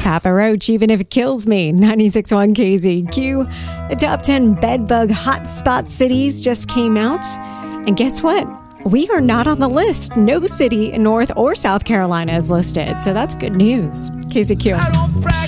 Papa Roach, Even If It Kills Me, 96.1 KZQ. The top 10 bedbug hotspot cities just came out. And guess what? We are not on the list. No city in North or South Carolina is listed. So that's good news. KZQ.